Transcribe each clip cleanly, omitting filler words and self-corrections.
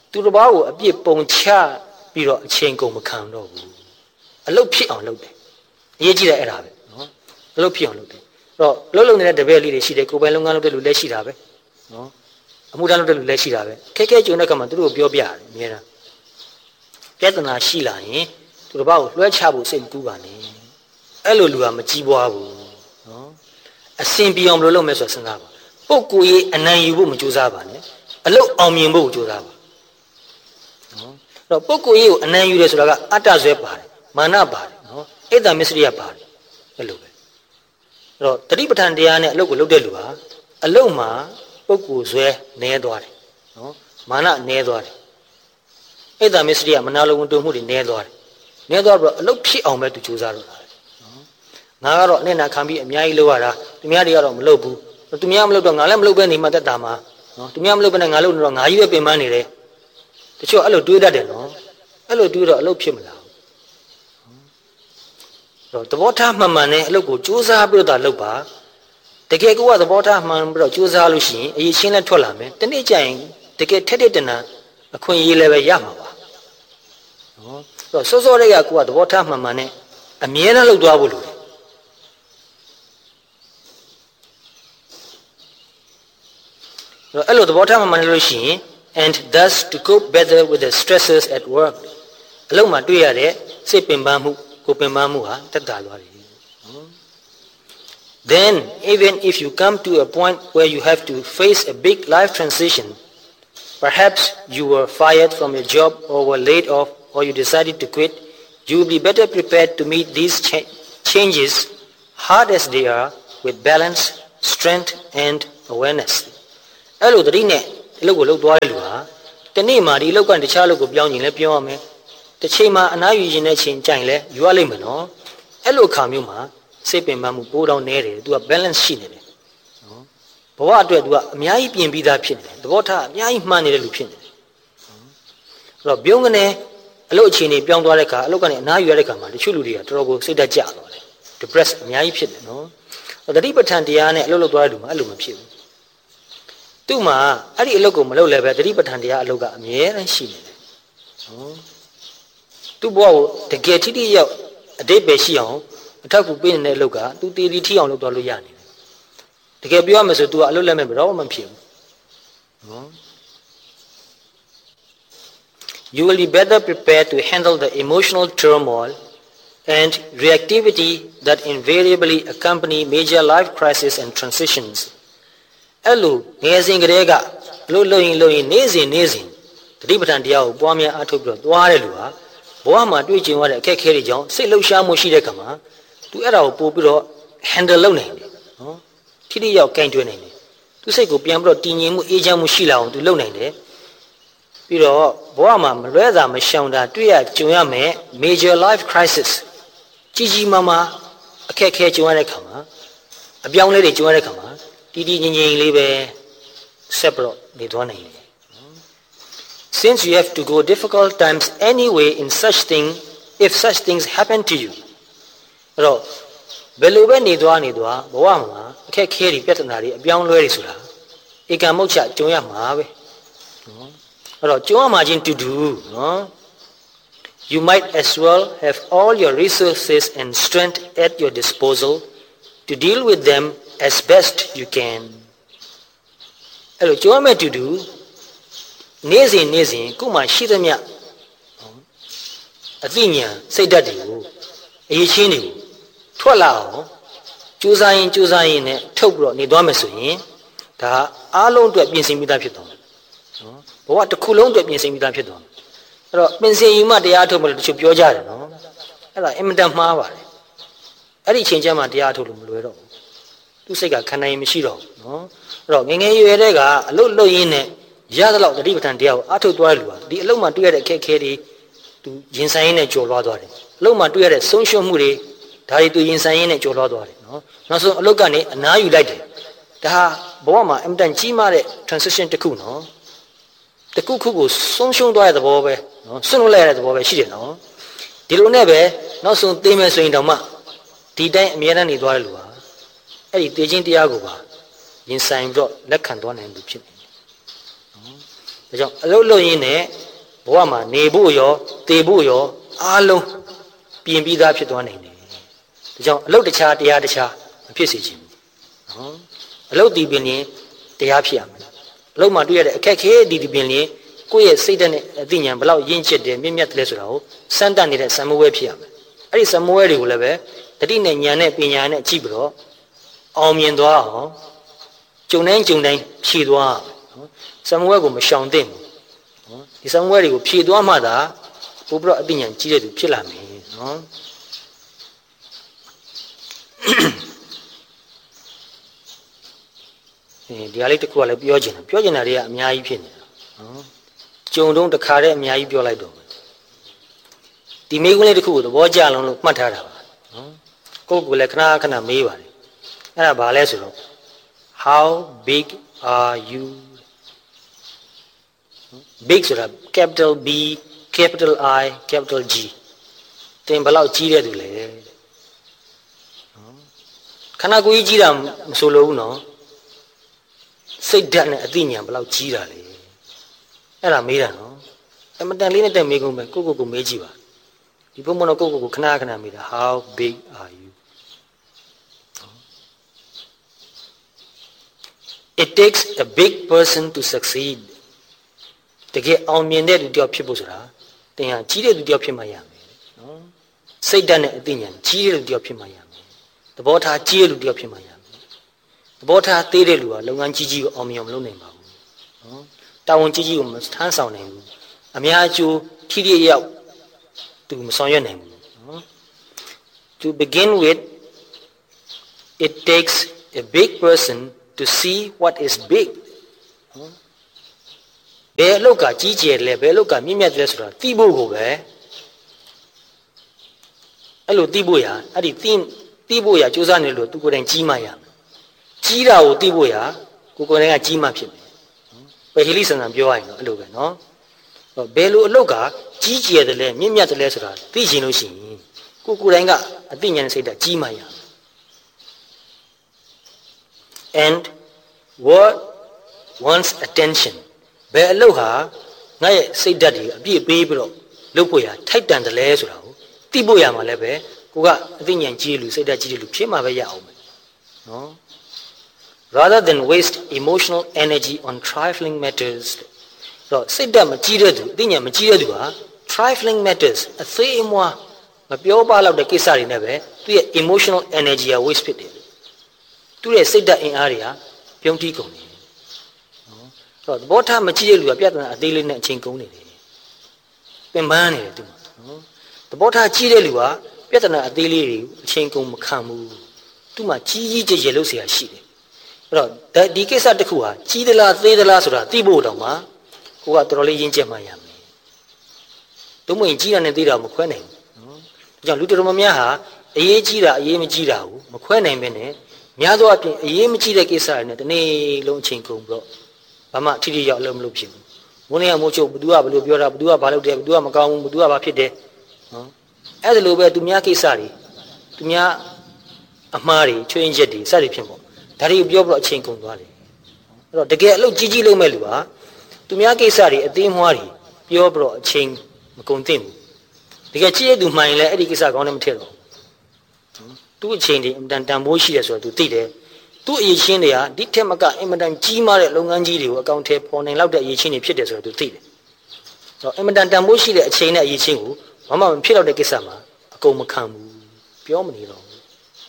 သူတစ်ပါးကိုအပြစ်ပုံချပြီးတော့အချိန်ကုန်မခံတော့ဘူးအလုပ်ဖြစ်အောင်လုပ်တယ်အရေးကြီးတယ်အဲ့ဒါပဲနော်အလုပ်ဖြစ်အောင်လုပ်တယ်အဲ့တော့လှုပ်လှုပ်နေတဲ့တပည့်လေးတွေရှိတယ်ကိုယ်ပိုင်လုပ်ငန်းလုပ်တဲ့လူလည်းရှိတာပဲနော်အမှုထမ်းလုပ်တဲ့လူလည်းရှိတာပဲခက်ခဲကြုံတဲ့အခါမှာသူတို့ကိုပြောပြရတယ်အများအားပြဿနာရှိလာရင်သူတစ်ပါးကိုလွှဲချဖို့စိတ်မကူးပါနဲ့အဲ့လိုလူကမကြီးပွားဘူးနော်အစင်ပြေအောင်ဘယ်လိုလုပ်မလဲဆိုတော့စဉ်းစားပါပုဂ္ဂိုလ်ရေးအနံ့ယူဖို့မကြိုးစားပါနဲ့အလုပ်အောင်မြင်ဖို့ကြိုးစားပါနော်အဲ့တော့ပုဂ္ဂိုလ်ရေးကိုအနံ့ယူတယ်ဆိုတာကအတ္တဆွဲပါတယ်မာနပါတယ်နော်အိတ်တမစ္စရိယပါတယ်အဲ့လိုပဲအဲ့တော့တတိပဋ္ဌာန်တရားနဲ့အလုပ်ကိုလုပ်တဲ့လူဟာအလုပ်မှာပုဂ္ဂိုလ်ဆွဲနည်းသွားတယ်နော်မာနနည်းသွားတယ်အိတ်တမစ္စရိယမနာလိုဝန်တုံမှုတွေနည်းသွားတယ်နည်းသွားပြီးတော့အလုပ်ဖြစ်အောင်ပဲသူကြိုးစားတော့တာငါကတော့အနေနဲ့ခံပြီးအများကြီးလုပ်ရတာသူများတွေကတော့မလုပ်ဘူးသူများမလုပ်တော့ငါလည်းမလုပ်ပဲနေမှတက်တာမှာနော်သူများမလုပ်ပဲနဲ့ငါလုပ်နေတော့ငါကြီးပဲပင်ပန်းနေတယ်တချို့အဲ့လိုတွေးတတ်တယ်နော်အဲ့လိုတွေးတော့အလုပ်ဖြစ်မလားတော့သဘောထားမှန်မှန်နဲ့အလုပ်ကိုစူးစမ်းပြီးတော့လုပ်ပါတကယ်ကိုကသဘောထားမှန်ပြီးတော့စူးစမ်းလို့ရှိရင်အရေးချင်းလည်းထွက်လာမယ်တနေ့ကျရင်တကယ်ထက်တဲ့တဏ္ဍအခွင့်အရေးလည်းပဲရမှာပါနော်တော့စောစောလေးကကိုကသဘောထားမှန်မှန်နဲ့အမြဲတမ်းလုပ်သွားဖို့လိုတယ်အဲ့လိုသဘောထားမှမှန်လို့ရှိရင် and thus to cope better with the stresses at work အလုပ်မှာတွေ့ရတဲ့စိတ်ပင်ပန်းမှုကိုပင်ပန်းမှုဟာတက်တာသွားတယ် Then even if you come to a point where you have to face a big life transition perhaps you were fired from your job or were laid off or you decided to quit you will be better prepared to meet these changes hard as they are with balance strength and awarenessအဲ့လိုတတိနဲ့အလုပ်ကိုလုပ်သွားတဲ့လူဟာတနေ့မှဒီအလုပ်ကတခြားအလုပ်ကိုပြောင်းရင်လည်းပြောင်းရမယ်တစ်ချိန်မှအနားယူခြင်းနဲ့ချိန်ကြိုင်လဲယူရလိမ့်မယ်နော်အဲ့လိုခါမျိုးမှာစိတ်ပင်ပန်းမှုပိုးတောင်းနေတယ်သူက balance ရှိနေတယ်နော်ဘဝအတွက်သူကအများကြီးပြင်ပြီးသားဖြစ်နေတယ်သဘောထားအများကြီးမှန်နေတဲ့လူဖြစ်နေတယ်အဲ့တော့ပြုံးကနေအလုပ်အခြေအနေပြောင်းသွားတဲ့ခါအလုပ်ကနေအနားယူရတဲ့ခါမှာတချို့လူတွေကတော်တော်ကိုစိတ်ဓာတ်ကျသွားတယ် depress အများကြီးဖြစ်တယ်နော်တတိပဋ္ဌာန်တရားနဲ့အလုပ်လုပ်သွားတဲ့လူမှာအဲ့လိုမဖြစ်ဘူးသူ့မှာအဲ့ဒီအလုပ်ကိုမလုပ်လည်းပဲတတိပဋ္ဌာန်တရားအလုပ်ကအမြဲတမ်းရှိနေတယ်နော်သူ့ဘဝကိုတကယ်ထိထိရောက်အတိတ်ပဲရှိအောင်အထောက်အကူပေးနေတဲ့အလုပ်ကသူတည်တည်ထိအောင်လုပ်သွားလို့ရနေတယ်တကယ်ပြောရမယ်ဆိုသူကအလုပ်လက်မဲ့ဘယ်တော့မှမဖြစ်ဘူးနော် You will be better prepared to handle the emotional turmoil and reactivity that invariably accompany major life crises and transitionsအဲ့လိုငယ်စဉ်ကတည်းကအလုပ်လုပ်ရင်နေစဉ်တတိပဋ္ဌာန်တရားကိုပွားများအားထုတ်ပြီးတော့သွားတဲ့လူဟာဘဝမှာတွေ့ကြုံရတဲ့အခက်အခဲတွေကြောင့်စိတ်လှုပ်ရှားမှုရှိတဲ့ကမှာသူအဲ့ဒါကိုပို့ပြီးတော့ handle လုပ်နိုင်တယ်နော်ထိထိရောက်ကင်တွယ်နိုင်တယ်သူစိတ်ကိုပြန်ပြီးတော့တည်ငြိမ်မှုအေးချမ်းမှုရှိလာအောင်သူလုပ်နိုင်တယ်ပြီးတော့ဘဝမှာမလွဲသာမရှောင်တာတွေ့ရကြုံရမယ် major life crisis ကြီးမားမားအခက်အခဲကြုံရတဲ့ခါမှာအပြောင်းလဲတွေကြုံရတဲ့ခါမှာတည်တည်ငြိမ်ငြိမ်လေးပဲဆက်ပြီးတော့နေသွားနိုင်တယ် Since you have to go difficult times anyway in such thing if such things happen to you အဲ့တော့ဘယ်လိုပဲနေသွားဘဝမှာအခက်ခဲတွေပြဿနာတွေအပြောင်းလဲတွေဆိုတာဧကံမုတ်ချကြုံရမှာပဲနော်အဲ့တော့ကြုံရမှာချင်းတူနော် You might as well have all your resources and strength at your disposal to deal with them as best you can အဲ့လိုကြုံရမယ်တူနေ့စဉ်ကိုမှရှိသမျှအသိဉာဏ်စိတ်ဓာတ်တွေကိုအရေးချင်းတွေကိုထွက်လာအောင်ကြိုးစားရင်နဲ့ထုတ်ပြီးတော့နေသွားမယ်ဆိုရင်ဒါအားလုံးအတွက်ပြင်ဆင်ပြီးသားဖြစ်သွားမယ်နော်ဘဝတစ်ခုလုံးအတွက်ပြင်ဆင်ပြီးသားဖြစ်သွားမယ်အဲ့တော့ပြင်ဆင်ယူမှတရားထုတ်မယ်လို့တချို့ပြောကြတယ်နော်အဲ့ဒါအင်မတန်မှားပါတယ်အဲ့ဒီအချိန်ကျမှတရားထုတ်လို့မလွယ်တော့ဘူးသူစိတ်ကခံနိုင်မရှိတော့ဘူးနော်အဲ့တော့ငငယ်ရွယ်တဲ့ကအလုတ်လုတ်ရင်းနဲ့ရသလောက်တတိပဋ္ဌာန်တရားကိုအားထုတ်သွားလို့ဒီအလုံးမှာတွေ့ရတဲ့အခက်အခဲတွေသူရင်ဆိုင်ရင်းနဲ့ကြော်လွှားသွားတယ်အလုံးမှာတွေ့ရတဲ့ဆုံးရှုံးမှုတွေဒါတွေသူရင်ဆိုင်ရင်းနဲ့ကြော်လွှားသွားတယ်နော်နောက်ဆုံးအလုတ်ကနေအနားယူလိုက်တယ်ဒါဟာဘဝမှာအင်မတန်ကြီးမားတဲ့ transition တစ်ခုနော်တစ်ခုခုကိုဆုံးရှုံးသွားတဲ့သဘောပဲနော်ဆွန့်လွတ်လိုက်ရတဲ့သဘောပဲရှိတယ်နော်ဒီလိုနဲ့ပဲနောက်ဆုံးသိမယ်ဆိုရင်တောင်မှဒီတိုင်းအမြဲတမ်းနေသွားတဲ့လူဟာအဲ့ဒီသိချင်းတရားကိုပါရင်ဆိုင်ပြီးတော့လက်ခံသွားနိုင်လို့ဖြစ်တယ်ဒါကြောင့်အလုပ်လုပ်ရင်းနဲ့ဘဝမှာနေဖို့ရောတည်ဖို့ရောအားလုံးပြင်ပြီးသားဖြစ်သွားနိုင်တယ်ဒါကြောင့်အလုပ်တခြားတရားတခြားမဖြစ်စေချင်ဘူးနော်အလုပ်ဒီပင်ရင်တရားဖြစ်ရမယ်အလုပ်မှာတွေ့ရတဲ့အခက်ခဲဒီပင်ရင်ကိုယ့်ရဲ့စိတ်ဓာတ်နဲ့အသိဉာဏ်ဘလောက်ရင့်ကျက်တယ်မြင့်မြတ်တယ်ဆိုတာကိုစမ်းသပ်နေတဲ့စံမွဲဖြစ်ရမယ်အဲ့ဒီစံမွဲတွေကိုလည်းပဲတတိနဲ့ဉာဏ်နဲ့ပညာနဲ့ကြည့်ပြီးတော့အောင်မြင်သွားအောင်ကြုံတိုင်းဖြည့်သွားနော်စံမွဲကိုမရှောင်သင့်ဘူးနော်ဒီစံမွဲတွေကိုဖြည့်သွားမှသာပို့ပြီးတော့အသိဉာဏ်ကြီးတဲ့သူဖြစ်လာမယ်နော်ဒီဟာလေးတစ်ခုကလည်းပြောချင်တာတွေကအများကြီးဖြစ်နေတာနော်ကြုံတုံးတစ်ခါတည်းအများကြီးပြောလိုက်တော့ဒီမိကွန်းလေးတစ်ခုကိုသဘောကျလုံးလို့မှတ်ထားတာပါနော်ကိုယ့်ကိုယ်လည်းခဏမေးပါတယ်အဲ့ဒါဘာလဲဆိုတော့ how big are you big ဆိုတာ capital B capital I capital G တင်ဘယ်လောက်ကြီးတဲ့သူလဲခန္ဓာကိုယ်ကြီးတာမဆိုလို့ဘူးနော်စိတ်ဓာတ်နဲ့အသိဉာဏ်ဘယ်လောက်ကြီးတာလဲအဲ့ဒါမေးတာနော်အမတန်လေးနဲ့တက်မေးကုန်ပဲကိုမေးကြည့်ပါဒီဘုံမနော်ကိုခဏမေးတာ how big are you it takes a big person to succeed တကယ်အောင်မြင်တဲ့လူတယောက်ဖြစ်ဖို့ဆိုတာတင်ဟာကြီးတဲ့လူတယောက်ဖြစ်မှရမယ်နော်စိတ်ဓာတ်နဲ့အသိဉာဏ်ကြီးတဲ့လူတယောက်ဖြစ်မှရမယ်သဘောထားကြီးတဲ့လူတယောက်ဖြစ်မှရမယ်သဘောထားသေးတဲ့လူကလုပ်ငန်းကြီးကိုအောင်မြင်အောင်မလုပ်နိုင်ပါဘူးနော်တာဝန်ကြီးကိုမထမ်းဆောင်နိုင်ဘူးအများအကျိုးထိထိရောက်သူမဆောင်ရွက်နိုင်ဘူးနော် To begin with it takes a big person to see what is big ဘယ်အလုပ်ကကြီးကျယ်လဲဘယ်အလုပ်ကမြင့်မြတ်တယ်ဆိုတာသိဖို့ကိုပဲအဲ့လိုသိဖို့ရအဲ့ဒီသိဖို့ရစူးစမ်းနေလို့သူကိုယ်တိုင်ကြီးမှရမယ်ကြီးတာကိုသိဖို့ရကိုယ်တိုင်ကကြီးမှဖြစ်မယ်ပဲဟိလိဆန်ဆန်ပြောရရင်တော့အဲ့လိုပဲနော်ဘယ်လိုအလုပ်ကကြီးကျယ်တယ်လဲမြင့်မြတ်တယ်လဲဆိုတာသိချင်လို့ရှိရင်ကိုယ်တိုင်ကအသိဉာဏ်စိတ်ဓာတ်ကြီးမှရ and what wants attention ဘယ်အလုပ်ဟာငါရဲ့စိတ်ဓာတ်တွေအပြည့်ပေးပြီးတော့လုပ်ဖို့ရထိုက်တန်တယ်လဲဆိုတာကိုသိဖို့ရမှာလည်းပဲကိုကအသိဉာဏ်ကြီးလူစိတ်ဓာတ်ကြီးလူဖြစ်မှာပဲရအောင်မယ်နော် rather than waste emotional energy on trifling matters တော့စိတ်ဓာတ်မကြီးတဲ့သူအသိဉာဏ်မကြီးတဲ့သူဟာ trifling matters အသေးအမွှားမပြောပါတော့တဲ့ကိစ္စတွေနဲ့ပဲသူရဲ့ emotional energy က waste ဖြစ်တယ်သူရဲ့စိတ်ဓာတ်အင်အားတွေကပြုံးတီးကုန်တယ်နော်သဘောထားမကြီးတဲ့လူကပြဿနာအသေးလေးနဲ့အချိန်ကုန်နေတယ်ပင်ပန်းနေတယ်သူနော်သဘောထားကြီးတဲ့လူကပြဿနာအသေးလေးတွေအချိန်ကုန်မခံဘူးသူမှကြီးကျယ်လို့เสียရှိတယ်အဲ့တော့ဒီကိစ္စတစ်ခုဟာကြီးသလားသေးသလားဆိုတာသိဖို့တောင်မှကိုကတော်တော်လေးရင်းကျက်မှရမယ်သို့မဟုတ်ကြီးတာနဲ့သေးတာမခွဲနိုင်ဘူးနော်ဒါကြောင့်လူတော်များများဟာအရေးကြီးတာအရေးမကြီးတာကိုမခွဲနိုင်ပဲနဲ့များသောအားဖြင့်အရေးမကြီးတဲ့ကိစ္စတွေနဲ့ဒီနေ့လုံးအချိန်ကုန်ပြီးတော့ဘာမှထိထိရောက်လို့မလုပ်ဖြစ်ဘူး။ဘုန်းကြီးကမို့ချုပ်ဘသူကဘယ်လိုပြောတာဘသူကဘာလုပ်တယ်ဘသူကမကောင်းဘူးဘသူကဘာဖြစ်တယ်နော်။အဲ့ဒါလိုပဲသူများကိစ္စတွေသူများအမှားတွေချွင်းချက်တွေစသည်ဖြင့်ပေါ့ဒါတွေပြောပြီးတော့အချိန်ကုန်သွားတယ်။အဲ့တော့တကယ်အလုပ်ကြီးလုပ်မဲ့လူဟာသူများကိစ္စတွေအသေးမွှားတွေပြောပြီးတော့အချိန်မကုန်သင့်ဘူး။တကယ်ချစ်ရသူမှန်ရင်လည်းအဲ့ဒီကိစ္စကောင်းတယ်မထည့်တော့သူ့အချိန်တွေအင်တန်တန်ဖိုးရှိတယ်ဆိုတော့သူသိတယ်သူ့အရေးချင်းတွေကဒီထက်မကအင်မတန်ကြီးမားတဲ့လုပ်ငန်းကြီးတွေကိုအကောင့်ထဲပေါ်နိုင်လောက်တဲ့အရေးချင်းတွေဖြစ်တယ်ဆိုတော့သူသိတယ်ဆိုတော့အင်မတန်တန်ဖိုးရှိတဲ့အချိန်နဲ့အရေးချင်းကိုဘာမှမဖြစ်တော့တဲ့ကိစ္စမှာအကုန်မခံဘူးပြောမနေတော့ဘူး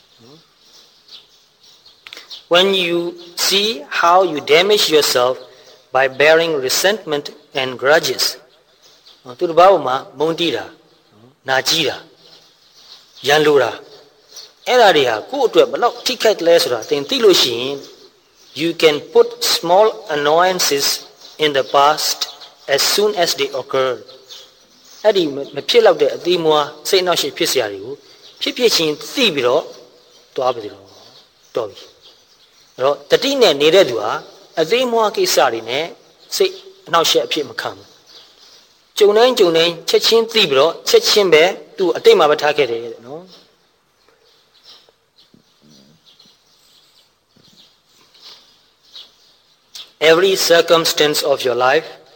When you see how you damage yourself by bearing resentment and grudges သူတို့ဘာမှမုန်းတီးတာနာကြီးတာရန်လိုတာအဲ့ဒါတွေဟာကိုယ့်အတွက်ဘလောက်ထိခိုက်လဲဆိုတာသင်သိလို့ရှိရင် you can put small annoyances in the past as soon as they occur အဲ့ဒီမဖြစ်တော့တဲ့အသီးမွားစိတ်နှောက်ယှက်ဖြစ်စရာတွေကိုဖြစ်ချင်းသိပြီးတော့တွားပြီတော့တော်ပြီအဲ့တော့တတိနဲ့နေတဲ့သူဟာအသီးမွားကိစ္စတွေနဲ့စိတ်အနှောက်ယှက်အဖြစ်မခံဘူးကြုံတိုင်းချက်ချင်းသိပြီးတော့ချက်ချင်းပဲသူ့အတိတ်မှာပဲထားခဲ့တယ်နော်Every circumstance of your life,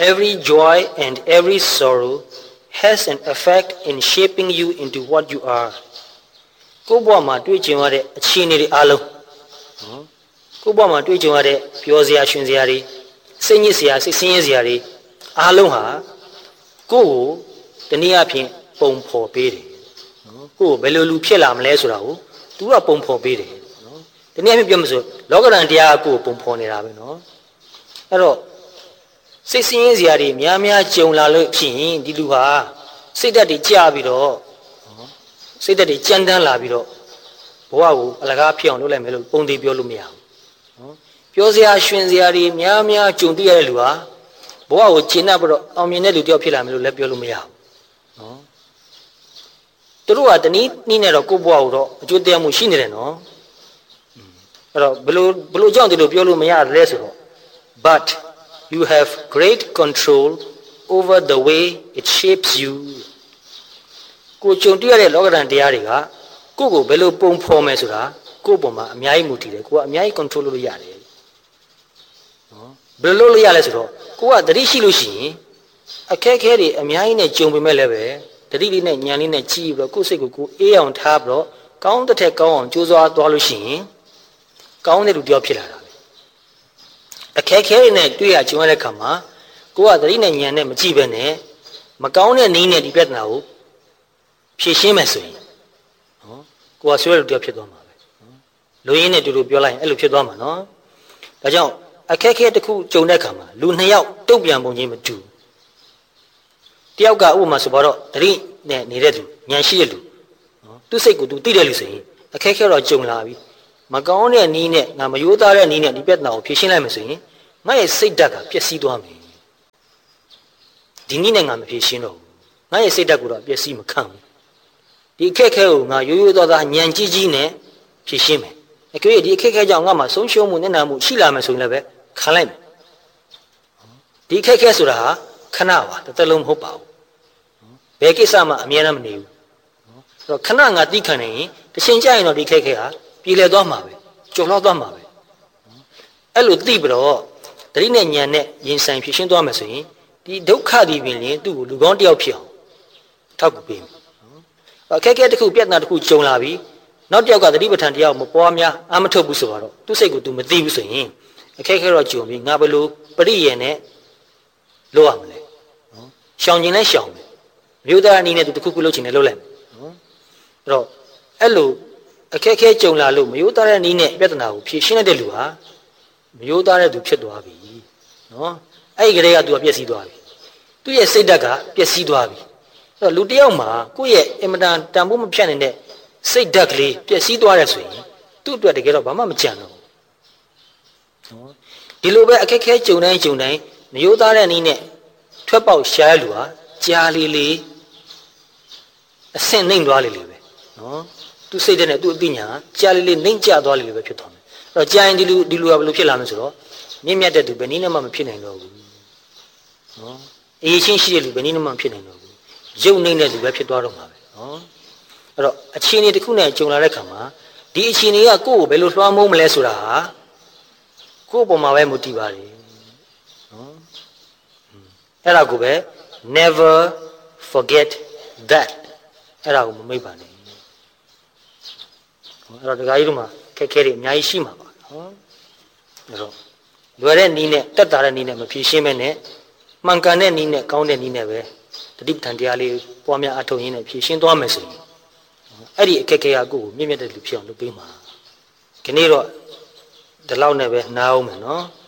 every joy and every sorrow has an effect in shaping you into what you are ကိုယ့်ဘဝမှာတွေ့ကြုံရတဲ့အခြေအနေတွေအားလုံးကိုယ့်ဘဝမှာတွေ့ကြုံရတဲ့ပျော်စရာရွှင်စရာတွေစိတ်ညစ်စရာစိတ်ဆင်းရဲစရာတွေအားလုံးဟာကိုယ့်ကိုတနည်းအားဖြင့်ပုံဖော်ပေးတယ်နော်ကိုယ့်ကိုဘယ်လိုလူဖြစ်လာမလဲဆိုတာကို तू ကပုံဖော်ပေးတယ်နော်တနည်းအားဖြင့်ပြောမှဆိုလောကဓာတ်တရားကကိုယ့်ကိုပုံဖော်နေတာပဲနော်အဲ့တော့စိတ်ဆင်းရဲစရာတွေများများကြုံလာလို့ဖြစ်ရင်ဒီလူဟာစိတ်ဓာတ်တွေကျပြီးတော့စိတ်ဓာတ်တွေကြမ်းတမ်းလာပြီးတော့ဘဝကိုအလကားဖြစ်အောင်လုပ်လိုက်မယ်လို့ပုံသေးပြောလို့မရဘူးနော်ပြောစရာရွှင်စရာတွေများများကြုံတွေ့ရတဲ့လူဟာဘဝကိုကျင့်တတ်ပြီးတော့အောင်မြင်တဲ့လူတယောက်ဖြစ်လာမယ်လို့လည်းပြောလို့မရဘူးနော်သူတို့ကတနည်းနည်းနဲ့တော့ကိုယ့်ဘဝကိုတော့အကျိုးတရားမှုရှိနေတယ်နော်အဲ့တော့ဘယ်လိုကြောင့်ဒီလိုပြောလို့မရလဲဆိုတော့ but you have great control over the way it shapes you ကိုကြုံတွေ့ရတဲ့လောကဓာတ်တရားတွေကကိုယ့်ကိုဘယ်လိုပုံဖော်မယ်ဆိုတာကိုယ့်ပုံမှာအများကြီးမူတည်တယ်ကိုကအများကြီး control လုပ်လို့ရတယ်နော်ဘယ်လိုလုပ်လို့ရလဲဆိုတော့ကိုကသတိရှိလို့ရှိရင်အခက်အခဲတွေအများကြီးနဲ့ကြုံပေမဲ့လည်းပဲသတိလေးနဲ့ဉာဏ်လေးနဲ့ကြည့်ပြီးတော့ကိုယ့်စိတ်ကိုကိုအေးအောင်ထားပြီးတော့ကောင်းတဲ့ထက်ကောင်းအောင်ကြိုးစားသွားလို့ရှိရင်ကောင်းတဲ့လူတယောက်ဖြစ်လာတာပဲအခက်အခဲတွေနဲ့တွေ့ရကြုံရတဲ့အခါမှာကိုကသတိနဲ့ဉာဏ်နဲ့မကြည့်ဘဲနဲ့မကောင်းတဲ့နည်းနဲ့ဒီပြဿနာကိုဖြေရှင်းမယ်ဆိုရင်နော်ကိုကဆွဲလို့တယောက်ဖြစ်သွားမှာပဲလူရင်းနဲ့တူတူပြောလိုက်ရင်အဲ့လိုဖြစ်သွားမှာနော်ဒါကြောင့်အခက်အခဲတစ်ခုကြုံတဲ့အခါမှာလူနှစ်ယောက်တုံ့ပြန်ပုံချင်းမတူတယောက်ကဥပမာဆိုတော့တတိနဲ့နေတဲ့သူဉာဏ်ရှိတဲ့လူနော်သူ့စိတ်ကိုသူသိတဲ့လူဆိုရင်အခက်အခဲတော့ကြုံလာပြီမကောင်းတဲ့နည်းနဲ့ငါမရိုးသားတဲ့နည်းနဲ့ဒီပြဿနာကိုဖြေရှင်းလိုက်မယ်ဆိုရင်ငါရဲ့စိတ်ဓာတ်ကပျက်စီးသွားမယ်ဒီနည်းနဲ့ငါမဖြေရှင်းတော့ဘူးငါရဲ့စိတ်ဓာတ်ကိုတော့ပျက်စီးမခံဘူးဒီအခက်အခဲကိုငါရိုးရိုးသားသားဉာဏ်ကြီးကြီးနဲ့ဖြေရှင်းမယ်အကြွေဒီအခက်အခဲကြောင့်ငါမှဆုံးရှုံးမှုနဲ့နာမှုရှိလာမယ်ဆိုရင်လည်းပဲခံလိုက်မယ်ဒီအခက်အခဲဆိုတာဟာခဏပါတစ်သက်လုံးမဟုတ်ပါဘူးဘယ်ကိစ္စမှအမြဲတမ်းမနေဘူးအဲ့တော့ခဏငါသိခံနေရင်တစ်ချိန်ကြာရင်တော့ဒီအခက်အခဲဟာပြေလည်သွားမှာပဲကျော်လွှားသွားမှာပဲအဲ့လိုသိပြီးတော့တတိနဲ့ဉာဏ်နဲ့ရင်ဆိုင်ဖြေရှင်းသွားမယ်ဆိုရင်ဒီဒုက္ခဒီပင်လင်သူ့ကိုလူကောင်းတစ်ယောက်ဖြစ်အောင်ထောက်ကူပေးမယ်အခက်အခဲတစ်ခုပြဿနာတစ်ခုကြုံလာပြီနောက်တစ်ယောက်ကသတိပဋ္ဌာန်တရားကိုမပွားများအာမထုတ်ဘူးဆိုတော့သူ့စိတ်ကို तू မသိဘူးဆိုရင်အခက်အခဲတော့ကြုံပြီငါဘယ်လိုပရိယေနဲ့လုပ်ရမလဲနော်ရှောင်ကျင်လဲရှောင်မယ်မြို့သားအနေနဲ့ तू တစ်ခုခုလုပ်ချင်တယ်လုပ်လိုက်မယ်နော်အဲ့တော့အဲ့လိုအခက်အခဲကြုံလာလို့မရိုးသားတဲ့နည်းနဲ့ပြဿနာကိုဖြေရှင်းတဲ့လူဟာမရိုးသားတဲ့သူဖြစ်သွားပြီနော်အဲ့ဒီကလေးက तू ပျက်စီးသွားပြီသူ့ရဲ့စိတ်ဓာတ်ကပျက်စီးသွားပြီအဲ့တော့လူတစ်ယောက်မှာကိုယ့်ရဲ့အင်မတန်တန်ဖိုးမဖြတ်နိုင်တဲ့စိတ်ဓာတ်ကလေးပျက်စီးသွားတယ်ဆိုရင်သူ့အတွက်တကယ်တော့ဘာမှမကြံတော့ဘူးနော်ဒီလိုပဲအခက်ခဲကြုံတိုင်းမရိုးသားတဲ့နည်းနဲ့ထွက်ပေါက်ရှားလူဟာကြားလေးအဆင့်နှိမ့်သွားလေပဲနော်သူစိတ်တဲ့နဲ့သူ့အသိဉာဏ်ကြားလေးနှိမ့်ကျသွားလေပဲဖြစ်သွားမယ်အဲ့တော့ကြားရင်ဒီလူကဘယ်လိုဖြစ်လာမလဲဆိုတော့မြင့်မြတ်တဲ့သူဘယ်နည်းနဲ့မှမဖြစ်နိုင်တော့ဘူးနော်အေးချင်းရှိတဲ့လူဘယ်နည်းနဲ့မှမဖြစ်နိုင်တော့ဘူးရုပ်နှိမ့်တဲ့လူပဲဖြစ်သွားတော့မှာပဲနော်အဲ့တော့အခြေအနေတစ်ခုနဲ့ကြုံလာတဲ့ခါမှာဒီအခြေအနေကကိုယ့်ကိုဘယ်လိုလွှမ်းမိုးမလဲဆိုတာဟာကိုယ့်ပုံမှာပဲမူတည်ပါတယ်နော်အဲ့ဒါကိုပဲ never forget that အဲ့ဒါကိုမမေ့ပါနဲ့အဲ့တော့ဒကာကြီးတို့မှာခက်ခဲတွေအများကြီးရှိမှာပါနော်အဲ့တော့လွယ်တဲ့နည်းနဲ့တက်တာတဲ့နည်းနဲ့မဖြေရှင်းမဲနဲ့မှန်ကန်တဲ့နည်းနဲ့ကောင်းတဲ့နည်းနဲ့ပဲတတိပဋ္ဌာန်တရားလေးပွားများအထောက်ရင်းနဲ့ဖြေရှင်းသွားမယ်ဆိုရင်အဲ့ဒီအခက်ခဲကကိုယ့်ကိုမြင့်မြတ်တဲ့လူဖြစ်အောင်လုပ်ပေးမှာဒီနေ့တော့ဒီလောက်နဲ့ပဲနားအောင်မယ်နော်